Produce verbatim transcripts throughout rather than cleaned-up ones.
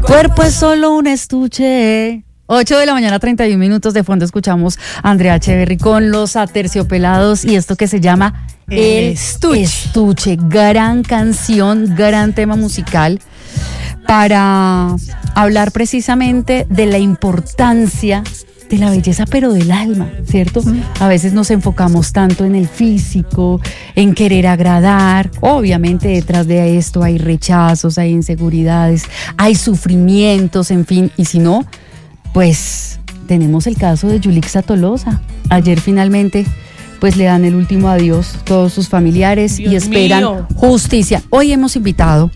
cuerpo es solo un estuche. ocho de la mañana, treinta y un minutos. De fondo escuchamos a Andrea Echeverry con Los Aterciopelados y esto que se llama El, El estuche. estuche. Gran canción, gran tema musical para hablar precisamente de la importancia de la belleza, pero del alma, ¿cierto? A veces nos enfocamos tanto en el físico, en querer agradar. Obviamente detrás de esto hay rechazos, hay inseguridades, hay sufrimientos, en fin. Y si no, pues tenemos el caso de Yulixa Tolosa. Ayer finalmente pues le dan el último adiós todos sus familiares. Dios y esperan mío. Justicia. Hoy hemos invitado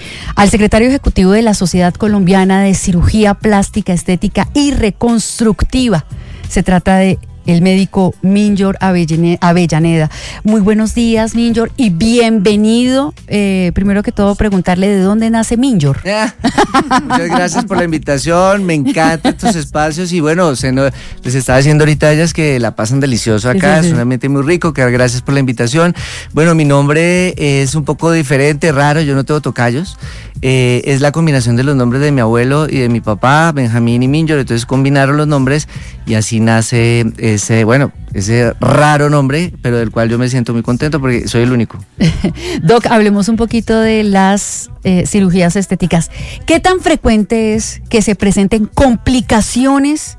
al secretario ejecutivo de la Sociedad Colombiana de Cirugía Plástica, Estética y Reconstructiva. Se trata de el médico Minyor Avellaneda. Muy buenos días, Minyor, y bienvenido. Eh, primero que todo, preguntarle de dónde nace Minyor. Ah, muchas gracias por la invitación, me encantan estos espacios y bueno, se no, les estaba diciendo ahorita a ellas que la pasan delicioso acá, sí, sí, sí. Es un ambiente muy rico, que gracias por la invitación. Bueno, mi nombre es un poco diferente, raro, yo no tengo tocayos. Eh, es la combinación de los nombres de mi abuelo y de mi papá, Benjamín y Minyor, entonces combinaron los nombres y así nace ese, bueno, ese raro nombre, pero del cual yo me siento muy contento porque soy el único. Doc, hablemos un poquito de las eh, cirugías estéticas. ¿Qué tan frecuente es que se presenten complicaciones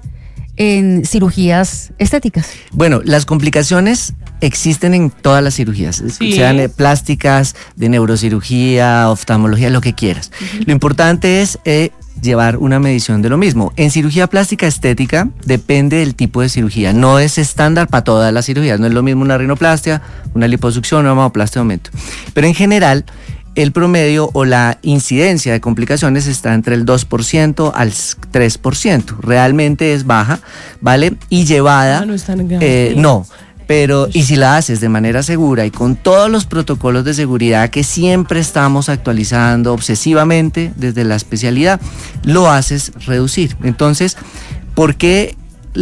en cirugías estéticas? Bueno, las complicaciones existen en todas las cirugías, sí. Sean eh, plásticas, de neurocirugía, oftalmología, lo que quieras. Uh-huh. Lo importante es eh, llevar una medición de lo mismo. En cirugía plástica estética depende del tipo de cirugía, no es estándar para todas las cirugías, no es lo mismo una rinoplastia, una liposucción, una mamoplastia de aumento. Pero en general, el promedio o la incidencia de complicaciones está entre el dos por ciento al tres por ciento. Realmente es baja, ¿vale? Y llevada, no, no, eh, no. Pero, y si la haces de manera segura y con todos los protocolos de seguridad que siempre estamos actualizando obsesivamente desde la especialidad, lo haces reducir. Entonces, ¿por qué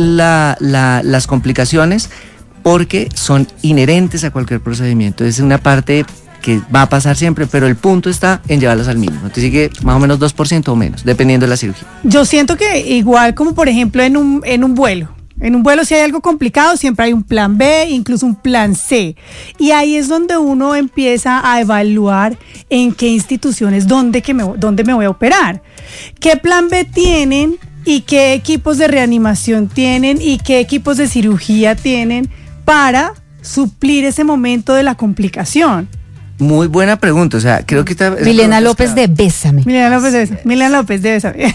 la, la, las complicaciones? Porque son inherentes a cualquier procedimiento. Es una parte que va a pasar siempre, pero el punto está en llevarlas al mínimo. Entonces sigue más o menos dos por ciento o menos, dependiendo de la cirugía. Yo siento que igual como por ejemplo en un, en un vuelo. En un vuelo si hay algo complicado siempre hay un plan B, incluso un plan C. Y ahí es donde uno empieza a evaluar en qué instituciones, dónde, que me, dónde me voy a operar. ¿Qué plan B tienen y qué equipos de reanimación tienen y qué equipos de cirugía tienen para suplir ese momento de la complicación? Muy buena pregunta, o sea, creo que está... Milena López de Bésame. Milena López de Bésame. Milena López de Bésame.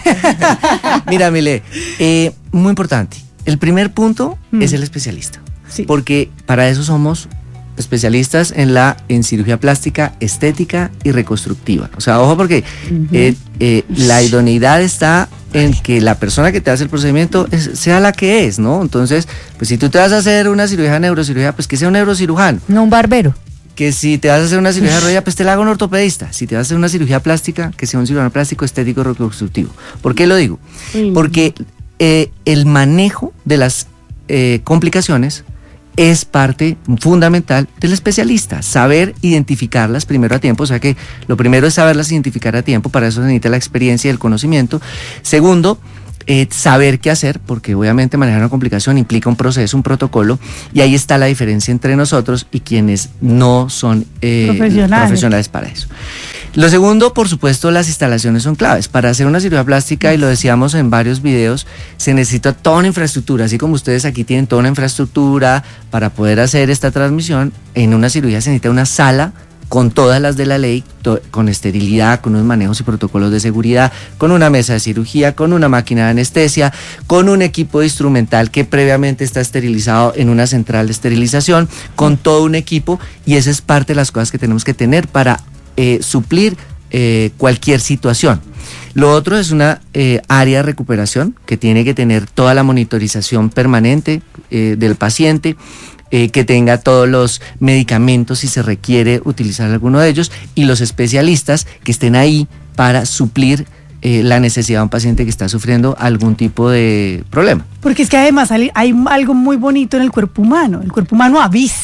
Mira, Mile, eh, muy importante. El primer punto mm. es el especialista, sí. Porque para eso somos especialistas en la en cirugía plástica, estética y reconstructiva. O sea, ojo porque uh-huh. eh, eh, la idoneidad está en que la persona que te hace el procedimiento es, sea la que es, ¿no? Entonces, pues si tú te vas a hacer una cirugía neurocirugía, pues que sea un neurocirujano. No un barbero. Que si te vas a hacer una cirugía de rodilla, pues te la haga un ortopedista. Si te vas a hacer una cirugía plástica, que sea un cirujano plástico, estético y reconstructivo. ¿Por qué lo digo? Uh-huh. Porque Eh, el manejo de las eh, complicaciones es parte fundamental del especialista, saber identificarlas primero a tiempo, o sea que lo primero es saberlas identificar a tiempo, para eso se necesita la experiencia y el conocimiento. Segundo, eh, saber qué hacer, porque obviamente manejar una complicación implica un proceso, un protocolo, y ahí está la diferencia entre nosotros y quienes no son eh, profesionales. profesionales para eso. Lo segundo, por supuesto, las instalaciones son claves. Para hacer una cirugía plástica, y lo decíamos en varios videos, se necesita toda una infraestructura, así como ustedes aquí tienen toda una infraestructura para poder hacer esta transmisión. En una cirugía se necesita una sala con todas las de la ley, to- con esterilidad, con unos manejos y protocolos de seguridad, con una mesa de cirugía, con una máquina de anestesia, con un equipo instrumental que previamente está esterilizado en una central de esterilización, con todo un equipo, y esa es parte de las cosas que tenemos que tener para Eh, suplir eh, cualquier situación. Lo otro es una eh, área de recuperación que tiene que tener toda la monitorización permanente eh, del paciente, eh, que tenga todos los medicamentos si se requiere utilizar alguno de ellos, y los especialistas que estén ahí para suplir eh, la necesidad de un paciente que está sufriendo algún tipo de problema. Porque es que además hay, hay algo muy bonito en el cuerpo humano. El cuerpo humano avisa.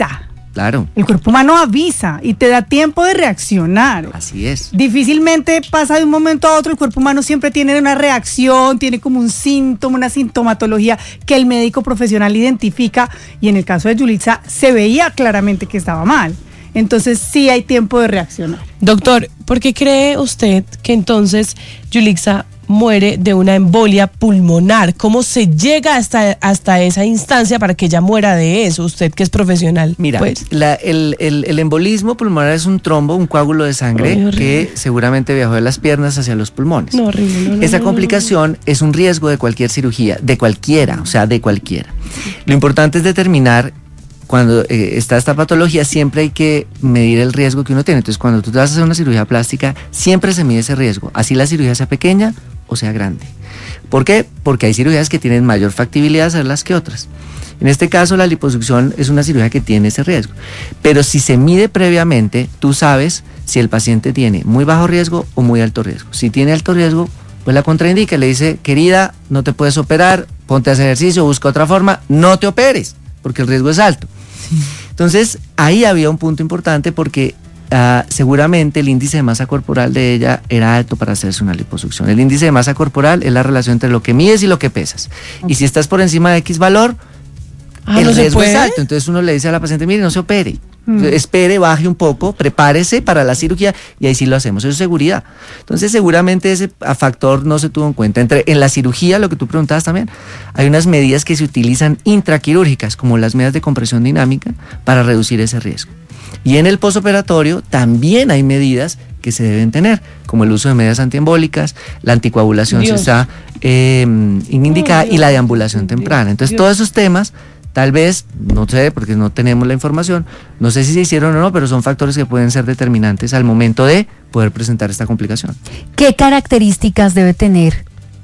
Claro. El cuerpo humano avisa y te da tiempo de reaccionar. Así es. Difícilmente pasa de un momento a otro, el cuerpo humano siempre tiene una reacción, tiene como un síntoma, una sintomatología que el médico profesional identifica, y en el caso de Yulitza se veía claramente que estaba mal. Entonces sí hay tiempo de reaccionar. Doctor, ¿por qué cree usted que entonces Yulitza muere de una embolia pulmonar? ¿Cómo se llega hasta, hasta esa instancia para que ella muera de eso? Usted que es profesional. Mira, pues. la, el, el, el embolismo pulmonar es un trombo, un coágulo de sangre Ay, que seguramente viajó de las piernas hacia los pulmones. No, horrible. No, no, Esa no, complicación no, no. es un riesgo de cualquier cirugía, de cualquiera, o sea, de cualquiera. Lo importante es determinar. Cuando eh, está esta patología, siempre hay que medir el riesgo que uno tiene. Entonces, cuando tú te vas a hacer una cirugía plástica, siempre se mide ese riesgo, así la cirugía sea pequeña o sea grande. ¿Por qué? Porque hay cirugías que tienen mayor factibilidad de hacerlas que otras. En este caso, la liposucción es una cirugía que tiene ese riesgo. Pero si se mide previamente, tú sabes si el paciente tiene muy bajo riesgo o muy alto riesgo. Si tiene alto riesgo, pues la contraindica, le dice, querida, no te puedes operar, ponte a hacer ejercicio, busca otra forma, no te operes, porque el riesgo es alto. Entonces, ahí había un punto importante porque uh, seguramente el índice de masa corporal de ella era alto para hacerse una liposucción. El índice de masa corporal es la relación entre lo que mides y lo que pesas. Okay. Y si estás por encima de X valor, ah, el ¿no riesgo es alto. Entonces uno le dice a la paciente, mire, no se opere. Mm. Espere, baje un poco, prepárese para la cirugía y ahí sí lo hacemos. Eso es seguridad. Entonces seguramente ese factor no se tuvo en cuenta. Entre, en la cirugía, lo que tú preguntabas también, hay unas medidas que se utilizan intraquirúrgicas, como las medidas de compresión dinámica, para reducir ese riesgo. Y en el posoperatorio también hay medidas que se deben tener, como el uso de medidas antiembólicas, la anticoagulación se está eh, indicada, oh, y la deambulación Dios, temprana. Entonces Dios. Todos esos temas, tal vez, no sé, porque no tenemos la información, no sé si se hicieron o no, pero son factores que pueden ser determinantes al momento de poder presentar esta complicación. ¿Qué características debe tener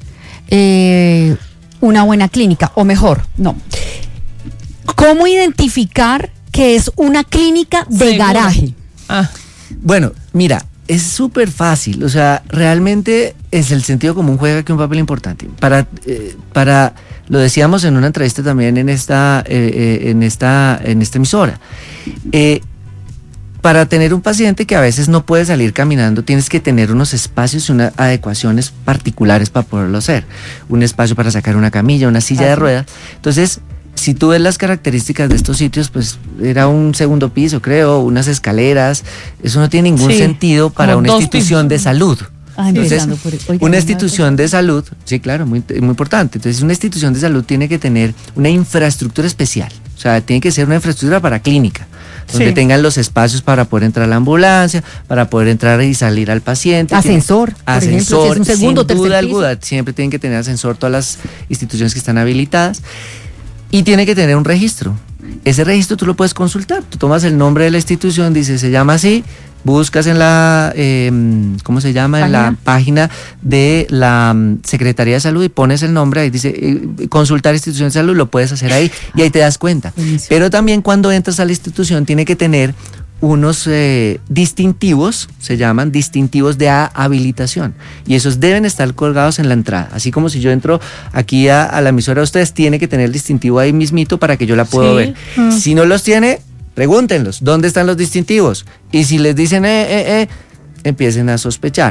eh, una buena clínica? O mejor, no. ¿Cómo identificar que es una clínica de Seguro. garaje? Ah. Bueno, mira, es súper fácil, o sea, realmente es el sentido común juega aquí un papel importante. Para, eh, para lo decíamos en una entrevista también en esta, eh, en esta, en esta emisora. Eh, para tener un paciente que a veces no puede salir caminando, tienes que tener unos espacios y unas adecuaciones particulares para poderlo hacer. Un espacio para sacar una camilla, una silla Así. de ruedas. Entonces, si tú ves las características de estos sitios, pues era un segundo piso, creo, unas escaleras. Eso no tiene ningún sí, sentido para una institución pisos. de salud. Ah, Entonces, por, oiga, una institución de salud, sí, claro, muy, muy importante. Entonces, una institución de salud tiene que tener una infraestructura especial. O sea, tiene que ser una infraestructura para clínica, donde sí. tengan los espacios para poder entrar a la ambulancia, para poder entrar y salir al paciente. Ascensor, tiene, por ascensor, ejemplo, si es un segundo, sin duda alguna, siempre tienen que tener ascensor todas las instituciones que están habilitadas. Y tiene que tener un registro. Ese registro tú lo puedes consultar. Tú tomas el nombre de la institución, dices, se llama así, buscas en la, eh, ¿cómo se llama? ¿Página? En la página de la um, Secretaría de Salud y pones el nombre, ahí dice, eh, consultar institución de salud, lo puedes hacer ahí y ahí te das cuenta. Buenísimo. Pero también cuando entras a la institución tiene que tener unos eh, distintivos, se llaman distintivos de habilitación, y esos deben estar colgados en la entrada, así como si yo entro aquí a, a la emisora de ustedes, tiene que tener el distintivo ahí mismito para que yo la pueda sí. ver. Mm. Si no los tiene, pregúntenlos, ¿dónde están los distintivos? Y si les dicen, eh, eh, eh, empiecen a sospechar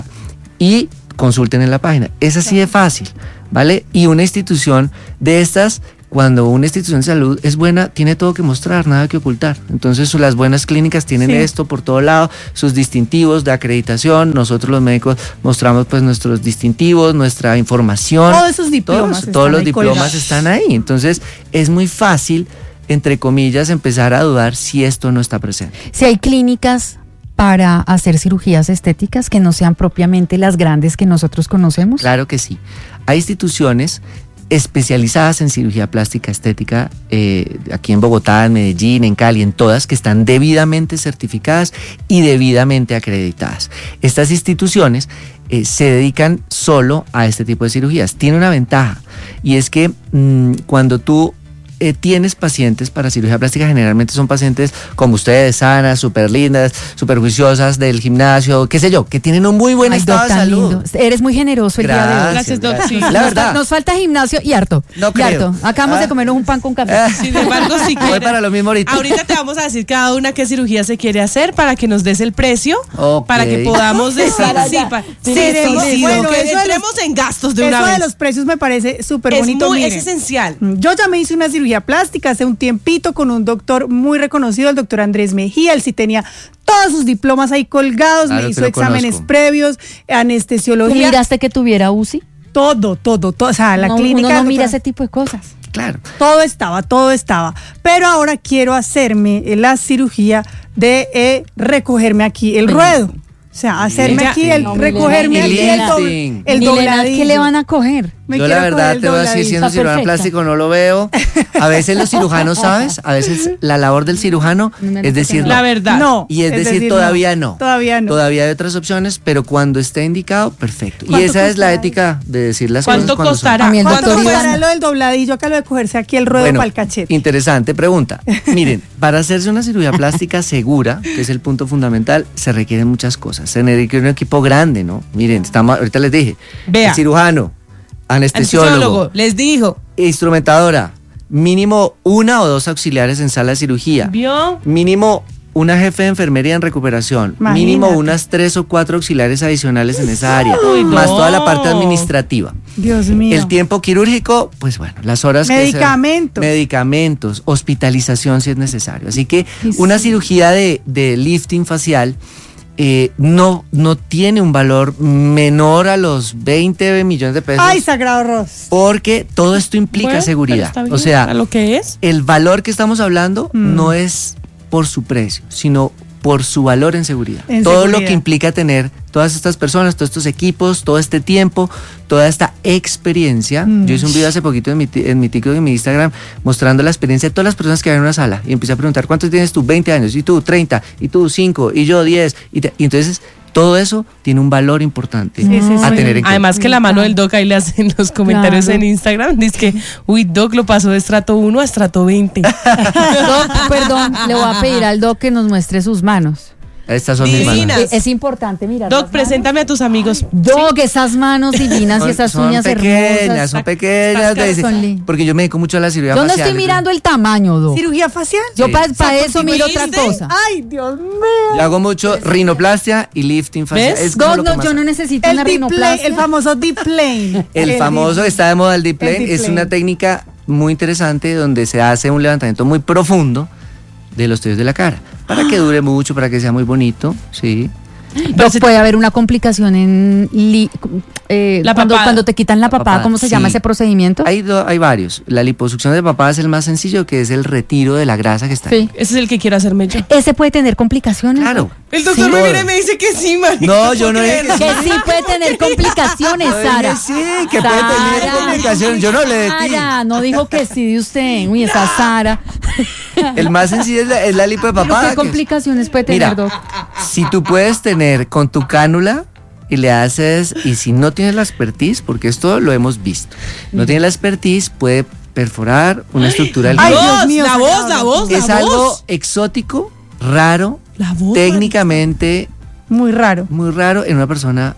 y consulten en la página. Es así de fácil, ¿vale? Y una institución de estas, cuando una institución de salud es buena, tiene todo que mostrar, nada que ocultar. Entonces las buenas clínicas tienen sí. esto por todo lado, sus distintivos de acreditación. Nosotros los médicos mostramos pues nuestros distintivos, nuestra información. Todos esos diplomas. Todos, todos los diplomas colgados. están ahí. Entonces es muy fácil, entre comillas, empezar a dudar si esto no está presente. Si hay clínicas para hacer cirugías estéticas que no sean propiamente las grandes que nosotros conocemos. Claro que sí. Hay instituciones especializadas en cirugía plástica estética, eh, aquí en Bogotá, en Medellín, en Cali, en todas, que están debidamente certificadas y debidamente acreditadas. Estas instituciones eh, se dedican solo a este tipo de cirugías. Tiene una ventaja, y es que mmm, cuando tú eh, tienes pacientes para cirugía plástica, generalmente son pacientes como ustedes, sanas, súper lindas, súper juiciosas del gimnasio, qué sé yo, que tienen un muy buen Ay, estado Doc, de tan salud. lindo. Eres muy generoso el día de hoy. Gracias, Doc, sí. La Nos, verdad. fa- nos falta gimnasio y harto. No y creo. harto. Acabamos Ah. de comernos un pan con café. Ah. Sin embargo, si Voy quieres. para lo mismo ahorita. Ahorita te vamos a decir cada una qué cirugía se quiere hacer para que nos des el precio, Ok. para que podamos decir Para sí, allá. pa- sí, Seremos- sí, sí, bueno, no, que eso de los- entremos en gastos de una Eso vez. de los precios me parece súper es bonito. muy, es miren. esencial. Yo ya me hice una cirugía plástica hace un tiempito con un doctor muy reconocido, el doctor Andrés Mejía. Él sí tenía todos sus diplomas ahí colgados, Claro me que hizo lo exámenes conozco. previos, ¿Tú anestesiología, miraste que tuviera U C I? todo, todo, todo. O sea, la no, clínica. uno no del mira doctor- ese tipo de cosas. Claro. Todo estaba, todo estaba. Pero ahora quiero hacerme la cirugía de eh, recogerme aquí el ruedo. O sea, hacerme Ella- aquí el, No, recogerme Milena, aquí el, Milena. doble, el Milena, dobladillo. ¿qué le van a coger? Me Yo la quiero verdad coger el te voy a decir, dobladillo. siendo Está cirujano perfecta. plástico no lo veo. A veces los cirujanos, ¿sabes? A veces la labor del cirujano No me es decir no. La no. verdad. No. Y es, decir, todavía no. Todavía no. Todavía hay otras opciones, pero cuando esté indicado, perfecto. Y ¿Cuánto esa es la costará ética de decir las cosas ¿Cuánto cuando son. costará? A mí el ¿Cuánto doctor costará Iván- lo del dobladillo? Acá lo de cogerse aquí el ruedo Bueno, para el cachete. interesante pregunta. Miren, para hacerse una cirugía plástica segura, que es el punto fundamental, se requieren muchas cosas. Se requiere un equipo grande, ¿no? Miren, estamos, ahorita les dije, Vea. el cirujano, anestesiólogo, Anestesiólogo, les dijo. instrumentadora, mínimo una o dos auxiliares en sala de cirugía, ¿Vio? mínimo una jefe de enfermería en recuperación, Imagínate. mínimo unas tres o cuatro auxiliares adicionales en esa área, Uy, más no. toda la parte administrativa. Dios mío. El tiempo quirúrgico, pues bueno, las horas que se- Medicamentos. medicamentos, hospitalización si es necesario. Así que Sí. una cirugía de, de lifting facial eh, no, no tiene un valor menor a los veinte millones de pesos. Ay, Sagrado Ros. Porque todo esto implica Bueno, pero seguridad. está bien, O sea, a lo que es. el valor que estamos hablando Mm. no es por su precio, sino por su valor en seguridad. En todo seguridad. lo que implica tener todas estas personas, todos estos equipos, todo este tiempo, toda esta experiencia. Mm. Yo hice un video hace poquito en mi, ti- en mi TikTok y en mi Instagram mostrando la experiencia de todas las personas que hay en una sala y empecé a preguntar, ¿cuántos tienes tú? veinte años, y tú treinta, y tú cinco, y yo diez, y, te- y entonces todo eso tiene un valor importante Sí, sí, a sí. tener en cuenta. Además que la mano del Doc ahí le hacen los comentarios Claro. en Instagram. Dice que, uy, Doc lo pasó de estrato uno a estrato veinte. Doc, perdón, le voy a pedir al Doc que nos muestre sus manos. Estas son mis Divina. manos. Es, es importante mirar. Doc, las manos. preséntame a tus amigos. Doc, esas manos divinas y Son- esas son uñas pequeñas, hermosas. son pequeñas, Estas te dice, son li- porque yo me dedico mucho a la cirugía Yo no facial. estoy mirando el tamaño, Doc. ¿Cirugía facial? Yo Sí. para O sea, eso porque miro ¿viste? otra cosa. Ay, Dios mío. Yo hago mucho rinoplastia y lifting facial. ¿Ves? Es como Doc, lo que no, más yo no hago. necesito El una deep plane, rinoplastia. el famoso deep plane. El famoso deep- está de moda, el deep plane, El deep es plane. una técnica muy interesante donde se hace un levantamiento muy profundo de los tallos de la cara, para que dure mucho, para que sea muy bonito, sí. Doc, puede haber una complicación en li- eh, La cuando, papada. cuando te quitan la La papada, papada, ¿cómo se sí. llama ese procedimiento? Hay, do- hay varios. La liposucción de papada es el más sencillo, que es el retiro de la grasa que está ahí. Sí. Ese es el que quiero hacerme yo. ¿Ese puede tener complicaciones? Claro. El doctor Sí. me mira y me dice que sí, marica. No, yo no dije que sí. Que sí puede tener complicaciones, Yo dije Sara. sí, que puede tener Sara. complicaciones. Yo no le de ti. Sara, no dijo que sí de usted. Uy, esa Sara. El más sencillo es la, es la lipo de ¿Pero papada. qué que es- complicaciones puede tener, Mira, Doc? si tú puedes tener con tu cánula y le haces, y si no tienes la expertise, porque esto lo hemos visto, no tienes la expertise, puede perforar una estructura del Ay, riñón. Dios Voz, mío, la Sagrado voz, la Ros. voz, la Es voz. algo exótico, raro, La voz. técnicamente Muy raro. muy raro en una persona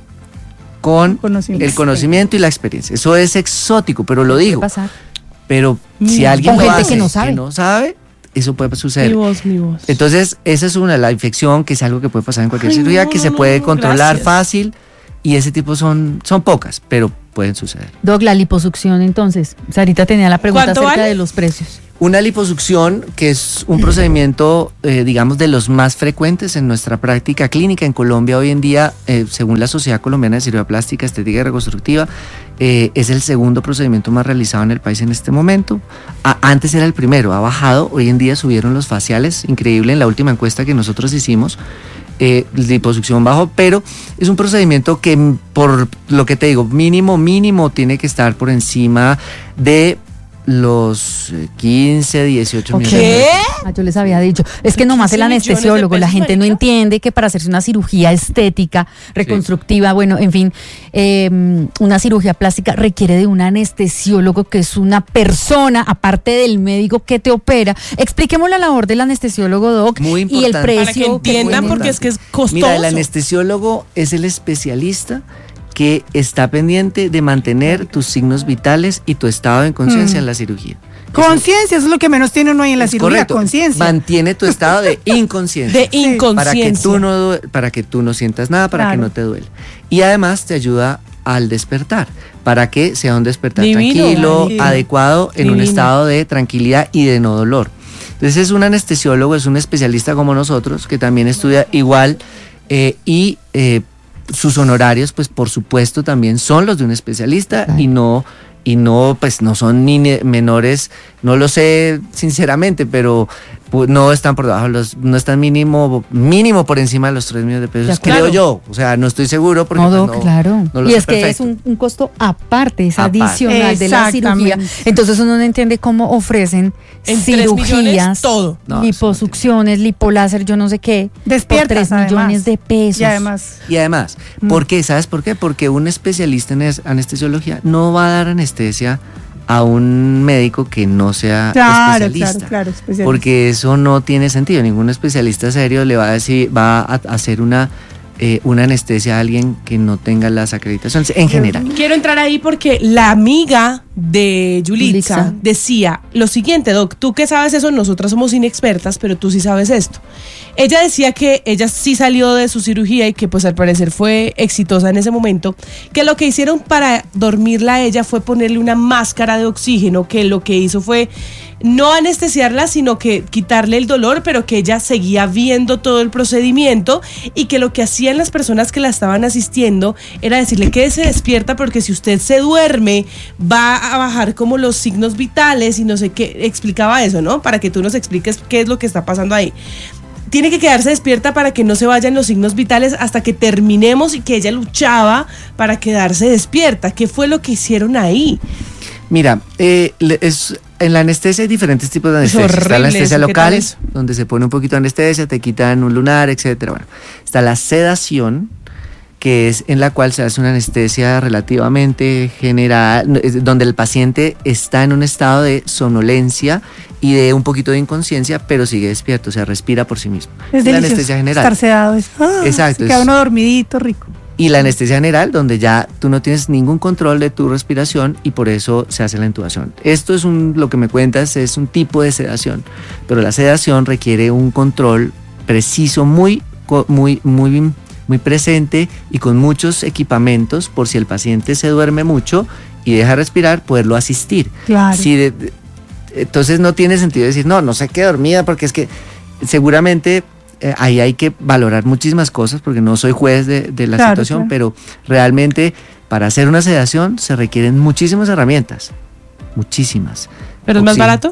con Conocimiento. el conocimiento y la experiencia. Eso es exótico, pero lo ¿Qué digo. puede pasar? Pero si alguien Con lo gente hace que no sabe. sabe, eso puede Mi suceder. voz, mi voz. Entonces, esa es una, la infección, que es algo que puede pasar en cualquier Ay, cirugía, no, que no, se no, puede no, controlar gracias. fácil, y ese tipo son, son pocas, pero pueden suceder. Doc, la liposucción, entonces. Sarita tenía la pregunta ¿Cuánto acerca vale? de los precios. Una liposucción, que es un procedimiento, eh, digamos, de los más frecuentes en nuestra práctica clínica en Colombia hoy en día, eh, según la Sociedad Colombiana de Cirugía Plástica, Estética y Reconstructiva, eh, es el segundo procedimiento más realizado en el país en este momento. A- antes era el primero, ha bajado, hoy en día subieron los faciales, increíble en la última encuesta que nosotros hicimos. Eh, liposucción bajo, pero es un procedimiento que mm, por lo que te digo, mínimo, mínimo tiene que estar por encima de los quince, dieciocho millones. ¿Qué? Ah, yo les había dicho. Es que nomás el quince millones de anestesiólogo, la pesos, gente no marica. entiende que para hacerse una cirugía estética, reconstructiva, bueno, en fin, eh, una cirugía plástica requiere de un anestesiólogo que es una persona, aparte del médico que te opera. Expliquemos la labor del anestesiólogo, Doc, Muy y el importante. precio. Para que entiendan, tiene. porque es que es costoso. Mira, el anestesiólogo es el especialista que está pendiente de mantener tus signos vitales y tu estado de conciencia Mm. en la cirugía. Conciencia, eso es lo que menos tiene uno ahí en la Es cirugía, correcto. conciencia. Mantiene tu estado de inconsciencia. De para que inconsciencia. tú no due- para que tú no sientas nada, para que Claro. no te duele. Y además te ayuda al despertar, para que sea un despertar Divino, tranquilo, divino. adecuado, en un Divino. estado de tranquilidad y de no dolor. Entonces es un anestesiólogo, es un especialista como nosotros, que también estudia igual eh, y eh, sus honorarios, pues por supuesto también son los de un especialista Claro. y no y no pues no son ni ne- menores, no lo sé sinceramente, pero pues, no están por debajo de los, no están mínimo mínimo por encima de los tres millones de pesos, Ya, creo claro. yo, o sea, no estoy seguro porque No, pues, Doc, no- claro. no lo y sé es que perfecto. es un, un costo aparte, es Aparte. adicional de la cirugía. Exactamente. Entonces uno no entiende cómo ofrecen En tres cirugías, millones, todo. No, liposucciones, lipoláser, yo no sé qué, Despiertas, por tres además. millones de pesos. Y además, Y además, Mm. ¿por qué? ¿Sabes por qué? Porque un especialista en es- anestesiología no va a dar anestesia a un médico que no sea claro, especialista. claro, claro, especialista. Porque eso no tiene sentido. Ningún especialista serio le va a decir, va a hacer una, eh, una anestesia a alguien que no tenga las acreditaciones en general. Quiero entrar ahí porque la amiga de Yulitza Yulitza. decía lo siguiente, Doc, tú que sabes eso, nosotras somos inexpertas, pero tú sí sabes esto. Ella decía que ella sí salió de su cirugía y que pues al parecer fue exitosa en ese momento, que lo que hicieron para dormirla a ella fue ponerle una máscara de oxígeno, que lo que hizo fue no anestesiarla, sino que quitarle el dolor, pero que ella seguía viendo todo el procedimiento y que lo que hacían las personas que la estaban asistiendo era decirle que se despierta porque si usted se duerme va a bajar como los signos vitales y no sé qué, explicaba eso, ¿no? Para que tú nos expliques qué es lo que está pasando ahí. Tiene que quedarse despierta para que no se vayan los signos vitales hasta que terminemos y que ella luchaba para quedarse despierta. ¿Qué fue lo que hicieron ahí? Mira, eh, le- es, en la anestesia hay diferentes tipos de Es anestesia. Está la horrible anestesia eso, ¿qué tal local, eso? donde se pone un poquito de anestesia, te quitan un lunar, etcétera. Bueno, está la sedación, que es en la cual se hace una anestesia relativamente general, no, es donde el paciente está en un estado de somnolencia y de un poquito de inconsciencia, pero sigue despierto, o sea, respira por sí mismo. es la delicioso anestesia general. estar sedado. Es, ah, Exacto, se queda es- uno dormidito, rico. Y la anestesia general, donde ya tú no tienes ningún control de tu respiración y por eso se hace la intubación. Esto es un, lo que me cuentas, es un tipo de sedación, pero la sedación requiere un control preciso, muy, co- muy, muy, muy presente y con muchos equipamientos por si el paciente se duerme mucho y deja de respirar, poderlo asistir. Claro. Si de- de- entonces no tiene sentido decir, no, no se quede dormida porque es que seguramente eh, ahí hay que valorar muchísimas cosas porque no soy juez de, de la Claro, situación, claro. pero realmente para hacer una sedación se requieren muchísimas herramientas, muchísimas. ¿Pero es más Sí. barato?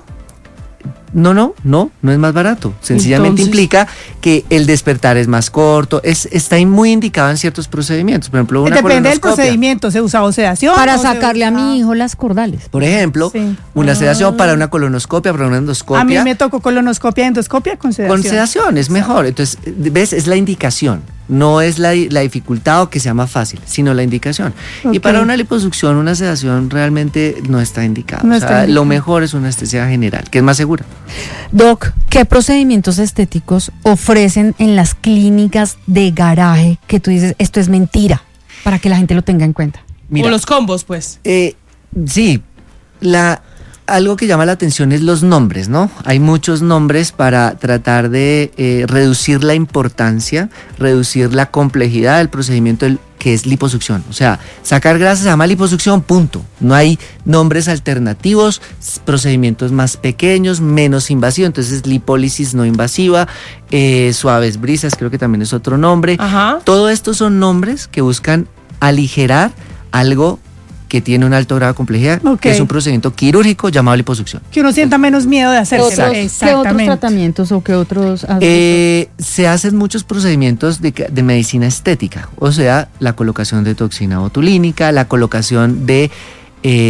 No, no, no, no es más barato. Sencillamente Entonces- implica que el despertar es más corto, es, está ahí muy indicado en ciertos procedimientos. Por ejemplo, una Depende del colonoscopia. procedimiento, se usa o sedación. Para o se sacarle a usa- mi hijo las cordales. Por ejemplo, Sí. una sedación para una colonoscopia, para una endoscopia. A mí me tocó colonoscopia, endoscopia con sedación. Con sedación es mejor. Entonces, ¿ves? Es la indicación. No es la, la dificultad o que sea más fácil, sino la indicación. Y Ok. para una liposucción, una sedación realmente no está indicada. No O está sea, indicado. lo mejor es una anestesia general, que es más segura. Doc, ¿qué procedimientos estéticos ofrecen en las clínicas de garaje que tú dices, esto es mentira, para que la gente lo tenga en cuenta? Mira, O los combos, pues. eh, sí, la, algo que llama la atención es los nombres, ¿no? Hay muchos nombres para tratar de eh, reducir la importancia, reducir la complejidad del procedimiento del- que es liposucción. O sea, sacar grasa se llama liposucción, punto. No hay nombres alternativos, s- procedimientos más pequeños, menos invasivos. Entonces, lipólisis no invasiva, eh, suaves brisas, creo que también es otro nombre. Ajá. Todo esto son nombres que buscan aligerar algo que tiene un alto grado de complejidad, Ok. que es un procedimiento quirúrgico llamado liposucción. Que uno sienta menos miedo de ¿Qué hacerse. otros, ¿Qué otros Exactamente. tratamientos o qué otros? has visto? Eh, se hacen muchos procedimientos de, ca- de medicina estética, o sea, la colocación de toxina botulínica, la colocación de eh,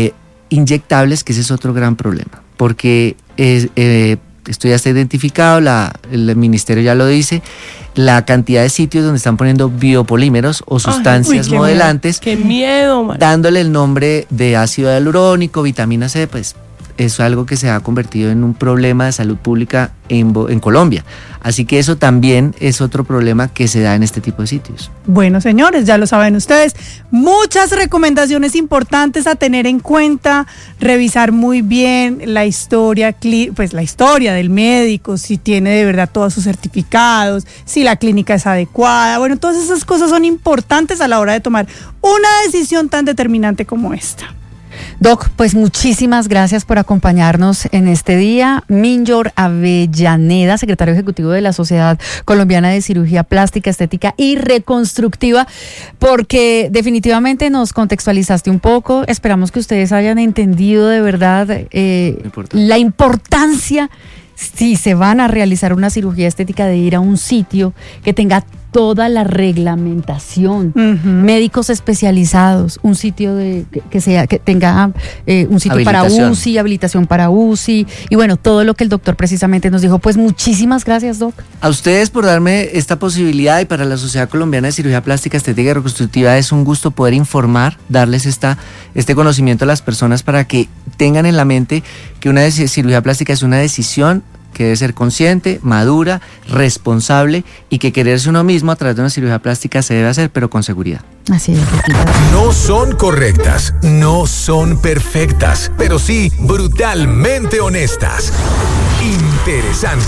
inyectables, que ese es otro gran problema, porque es, eh, esto ya está identificado, la, el ministerio ya lo dice, la cantidad de sitios donde están poniendo biopolímeros o sustancias Ay, uy, qué modelantes, miedo, qué miedo, man. dándole el nombre de ácido hialurónico, vitamina C, pues es algo que se ha convertido en un problema de salud pública en, en Colombia. Así que eso también es otro problema que se da en este tipo de sitios. Bueno, señores, ya lo saben ustedes. Muchas recomendaciones importantes a tener en cuenta. Revisar muy bien la historia, pues la historia del médico, si tiene de verdad todos sus certificados, si la clínica es adecuada. Bueno, todas esas cosas son importantes a la hora de tomar una decisión tan determinante como esta. Doc, pues muchísimas gracias por acompañarnos en este día. Minjor Avellaneda, secretario ejecutivo de la Sociedad Colombiana de Cirugía Plástica, Estética y Reconstructiva, porque definitivamente nos contextualizaste un poco. Esperamos que ustedes hayan entendido de verdad eh, la importancia, si se van a realizar una cirugía estética, de ir a un sitio que tenga toda la reglamentación, uh-huh. médicos especializados, un sitio de que, que sea que tenga eh, un sitio para U C I, habilitación para U C I, y bueno, todo lo que el doctor precisamente nos dijo. Pues muchísimas gracias, Doc. A ustedes por darme esta posibilidad, y para la Sociedad Colombiana de Cirugía Plástica, Estética y Reconstructiva es un gusto poder informar, darles esta, este conocimiento a las personas para que tengan en la mente que una cirugía plástica es una decisión que debe ser consciente, madura, responsable, y que quererse uno mismo a través de una cirugía plástica se debe hacer, pero con seguridad. Así es. No son correctas, no son perfectas, pero sí brutalmente honestas. Interesante.